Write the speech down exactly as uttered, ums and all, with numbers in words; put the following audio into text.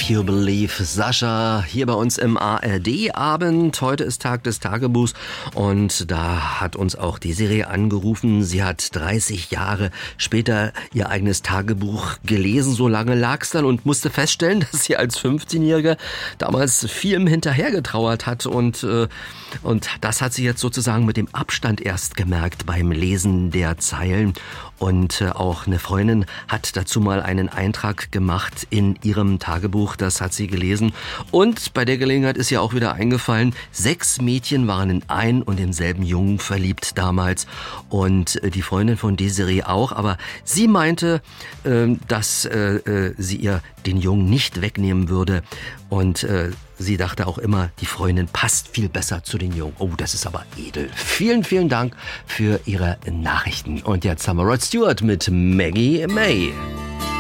If You Believe. Sascha hier bei uns im A R D-Abend. Heute ist Tag des Tagebuchs und da hat uns auch Desiree angerufen. Sie hat dreißig Jahre später ihr eigenes Tagebuch gelesen. So lange lag es dann und musste feststellen, dass sie als fünfzehnjährige damals vielem hinterhergetrauert hat und, äh, und das hat sie jetzt sozusagen mit dem Abstand erst gemerkt beim Lesen der Zeilen. Und äh, auch eine Freundin hat dazu mal einen Eintrag gemacht in ihrem Tagebuch, das hat sie gelesen. Und bei der Gelegenheit ist ihr auch wieder eingefallen, sechs Mädchen waren in einen und denselben Jungen verliebt damals. Und äh, die Freundin von Desiree auch, aber sie meinte, äh, dass äh, äh, sie ihr den Jungen nicht wegnehmen würde. Und äh, sie dachte auch immer, die Freundin passt viel besser zu den Jungen. Oh, das ist aber edel. Vielen, vielen Dank für Ihre Nachrichten. Und jetzt haben wir Rod Stewart mit Maggie May.